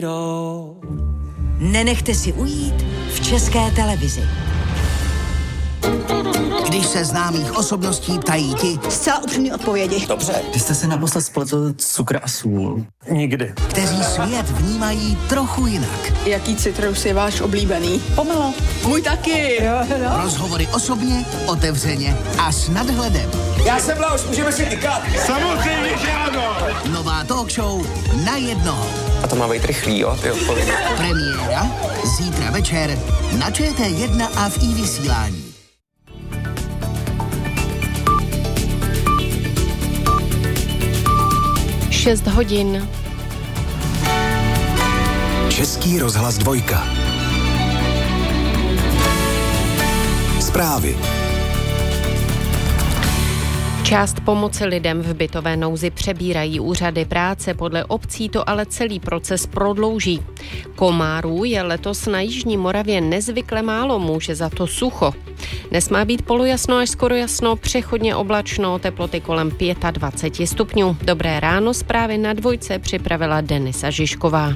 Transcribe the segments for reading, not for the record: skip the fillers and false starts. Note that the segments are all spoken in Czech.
Nenechte si ujít v České televizi. Když se známých osobností ptají ti, zcela upřímné odpovědi. Dobře. Kdy jste se naposled spletl cukr a sůl? Nikdy. Kteří svět vnímají trochu jinak. Jaký citrus je váš oblíbený? Pomelo. Můj taky. Jo. Rozhovory osobně, otevřeně a s nadhledem. Já jsem Blaus, můžeme si tykat? Samozřejmě, že ano. Nová talk show na jednoho. A to má být rychlý, jo, ty odpovědi. Premiéra zítra večer na ČT1 a v iVysílání. Šest hodin. Český rozhlas 2. Zprávy. Část pomoci lidem v bytové nouzi přebírají úřady práce, podle obcí to ale celý proces prodlouží. Komárů je letos na jižní Moravě nezvykle málo, může za to sucho. Dnes má být polojasno až skoro jasno, přechodně oblačno, teploty kolem 25 stupňů. Dobré ráno, zprávy na 2 připravila Denisa Žižková.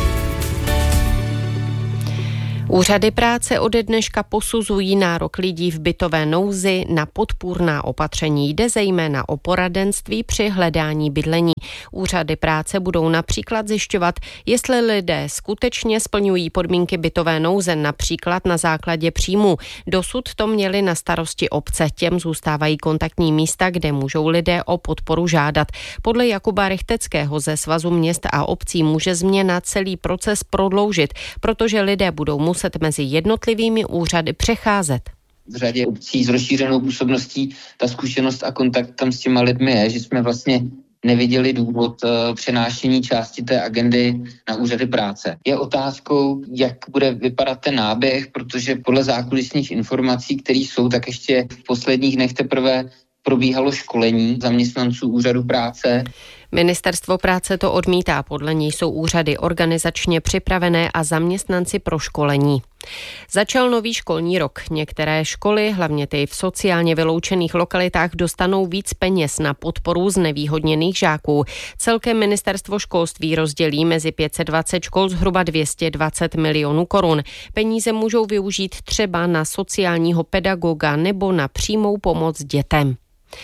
Úřady práce ode dneška posuzují nárok lidí v bytové nouzi na podpůrná opatření. Jde zejména o poradenství při hledání bydlení. Úřady práce budou například zjišťovat, jestli lidé skutečně splňují podmínky bytové nouze, například na základě příjmu. Dosud to měli na starosti obce. Těm zůstávají kontaktní místa, kde můžou lidé o podporu žádat. Podle Jakuba Rychteckého ze Svazu měst a obcí může změna celý proces prodloužit, protože lidé budou muset mezi jednotlivými úřady přecházet. V řadě obcí s rozšířenou působností ta zkušenost a kontakt tam s těma lidmi je, že jsme vlastně neviděli důvod přenášení části té agendy na úřady práce. Je otázkou, jak bude vypadat ten náběh, protože podle zákulisních informací, které jsou, tak ještě v posledních dnech teprve probíhalo školení zaměstnanců úřadu práce. Ministerstvo práce to odmítá, podle něj jsou úřady organizačně připravené a zaměstnanci pro školení. Začal nový školní rok. Některé školy, hlavně ty v sociálně vyloučených lokalitách, dostanou víc peněz na podporu znevýhodněných žáků. Celkem ministerstvo školství rozdělí mezi 520 škol zhruba 220 milionů korun. Peníze můžou využít třeba na sociálního pedagoga nebo na přímou pomoc dětem.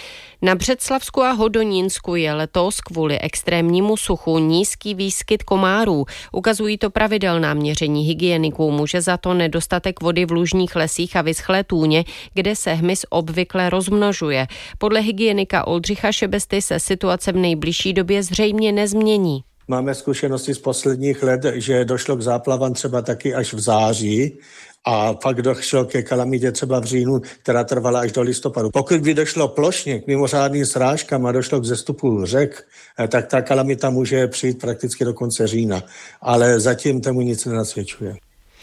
Na Břeclavsku a Hodonínsku je letos kvůli extrémnímu suchu nízký výskyt komárů. Ukazují to pravidelná měření hygieniků. Může za to nedostatek vody v lužních lesích a vyschlé tůně, kde se hmyz obvykle rozmnožuje. Podle hygienika Oldřicha Šebesty se situace v nejbližší době zřejmě nezmění. Máme zkušenosti z posledních let, že došlo k záplavám třeba taky až v září a pak došlo ke kalamitě třeba v říjnu, která trvala až do listopadu. Pokud by došlo plošně k mimořádným srážkám a došlo k zestupu řek, tak ta kalamita může přijít prakticky do konce října, ale zatím tomu nic nenasvědčuje.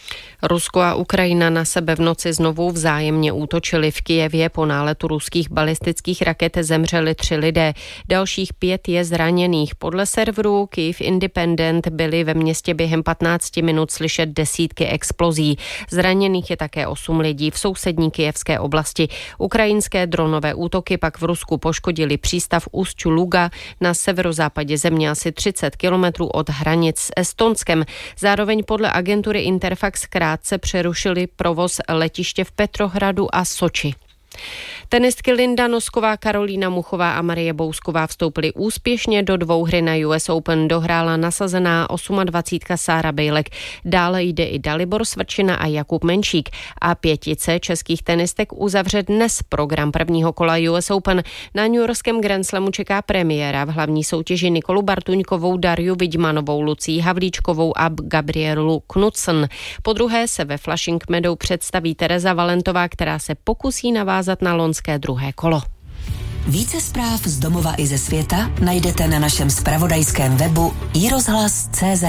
Rusko a Ukrajina na sebe v noci znovu vzájemně útočili. V Kyjevě po náletu ruských balistických raket zemřeli 3 lidé. Dalších 5 je zraněných. Podle serveru Kyiv Independent byly ve městě během 15 minut slyšet desítky explozí. Zraněných je také 8 lidí v sousední kyjevské oblasti. Ukrajinské dronové útoky pak v Rusku poškodili přístav Ust-Luga na severozápadě země asi 30 kilometrů od hranic s Estonskem. Zároveň podle agentury Interfax krátce přerušili provoz letiště v Petrohradu a Soči. Tenistky Linda Nosková, Karolína Muchová a Marie Bousková vstoupily úspěšně do 2 hry na US Open. Dohrála nasazená 28. Sára Bejlek. Dále jde i Dalibor Svrčina a Jakub Menšík. A 5 českých tenistek uzavře dnes program prvního kola US Open. Na newyorském Grand Slamu čeká premiéra. V hlavní soutěži Nikolu Bartuňkovou, Darju Vidmanovou, Lucii Havlíčkovou a Gabrielu Knudsen. Po druhé se ve Flushing Meadow představí Tereza Valentová, která se pokusí navázat na loňské druhé kolo. Více zpráv z domova i ze světa najdete na našem zpravodajském webu iRozhlas.cz.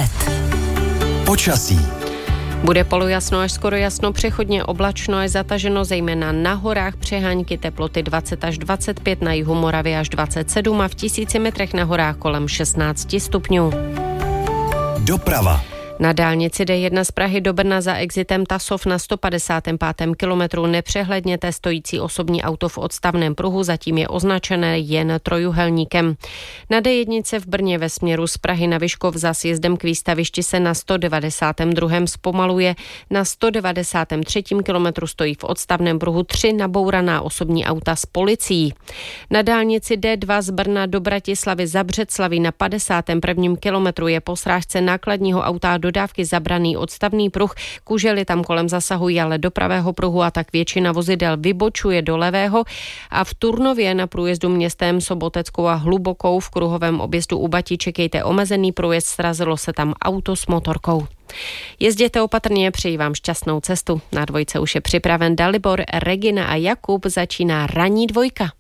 Počasí. Bude polojasno až skoro jasno, přechodně oblačno až zataženo, zejména na horách přehánky, teploty 20 až 25, na jihu Moravy až 27 a v 1000 metrech na horách kolem 16 stupňů. Doprava. Na dálnici D1 z Prahy do Brna za exitem Tasov na 155. kilometru nepřehledněte stojící osobní auto v odstavném pruhu, zatím je označené jen trojuhelníkem. Na D1 v Brně ve směru z Prahy na Vyškov za sjezdem k výstavišti se na 192. zpomaluje, na 193. kilometru stojí v odstavném pruhu 3 nabouraná osobní auta s policií. Na dálnici D2 z Brna do Bratislavy za Břeclaví na 51. kilometru je po srážce nákladního auta dodávky zabraný odstavný pruh. Kužely tam kolem zasahují ale do pravého pruhu a tak většina vozidel vybočuje do levého a v Turnově na průjezdu městem Soboteckou a Hlubokou v kruhovém objezdu u Batí čekejte omezený průjezd, srazilo se tam auto s motorkou. Jezděte opatrně, přeji vám šťastnou cestu. Na dvojce už je připraven Dalibor, Regina a Jakub, začíná ranní dvojka.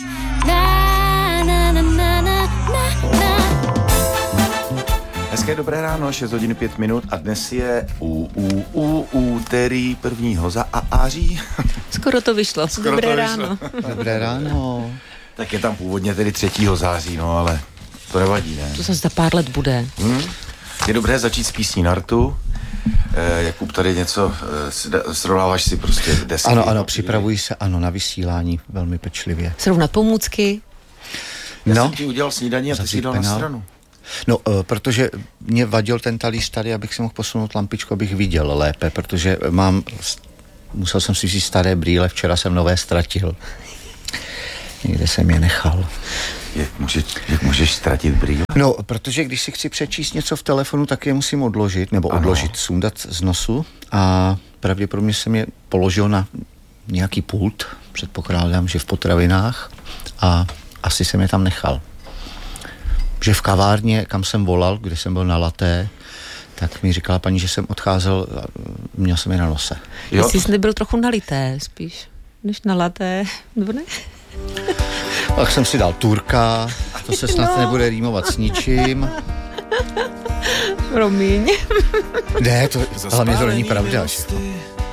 Hezké dobré ráno, 6 hodin 5 minut a dnes je úterý 1. září. Skoro to vyšlo. Dobré ráno. Dobré ráno. Tak je tam původně tedy 3. září, no ale to nevadí, ne? To zase za pár let bude. Je dobré začít s písní na rtu. Jakub tady něco, srovnáváš si prostě desky. Ano, připravuji se, na vysílání velmi pečlivě. Srovnat pomůcky. Já jsem ti udělal snídaní a ty si dal na stranu. No, protože mě vadil ten talíř tady, abych si mohl posunout lampičku, abych viděl lépe, protože musel jsem si vzít staré brýle, včera jsem nové ztratil. Někde jsem je nechal. Jak můžeš ztratit brýle? No, protože když si chci přečíst něco v telefonu, tak je musím odložit, sundat z nosu a pravděpodobně jsem je položil na nějaký pult, předpokládám, že v potravinách a asi jsem je tam nechal. Že v kavárně, kam jsem volal, kde jsem byl na laté, tak mi říkala paní, že jsem odcházel a měl jsem je na nose. Jestli jsi nebyl trochu nalité spíš, než na laté, nebo ne? Tak jsem si dal Turka, to se snad nebude rýmovat s ničím. Promiň. Ne, hlavně to není pravda. Že?